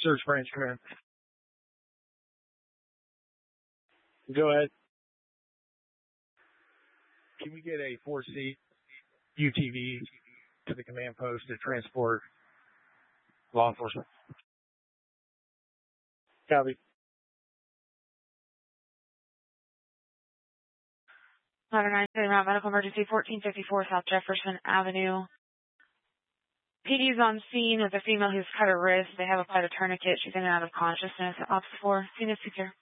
Search branch, come in. Go ahead. Can we get a 4-seat UTV to the command post to transport law enforcement? Copy. Modern 9 Route Medical Emergency 1454 South Jefferson Avenue. PD is on scene with a female who's cut her wrist. They have applied a tourniquet. She's in and out of consciousness. Ops 4, scene is secure.